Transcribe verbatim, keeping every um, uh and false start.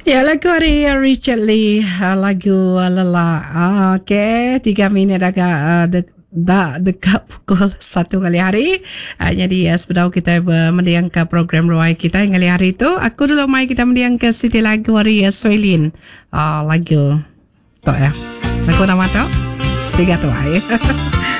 Ya, lagu hari Richard Lee, ah, lagu ah, Lelah. Ah, Okey, tiga minit agak uh, de- dah dekat pukul satu kali hari. Ah, jadi uh, sebelum kita uh, mendiang ke program ruai kita yang kali hari itu, aku dulu mai kita mendiang ke Siti lagu hari uh, Soilin. Ah, lagu tu ya. Lagu nama tu? Sigat Tuai.